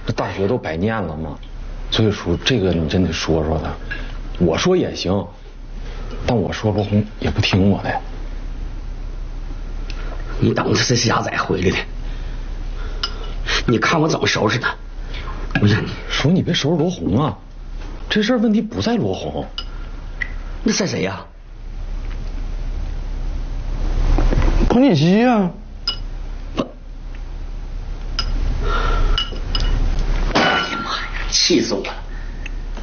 这大学都100年了嘛，所以说这个你真得说说他。我说也行，但我说罗红也不听我的。 你当他是下崽回来的？你看我怎么收拾他！我让你说你别收拾罗红啊，这事儿问题不在罗红， 那在谁呀？ 彭锦熙呀！ 哎呀妈呀，气死我了！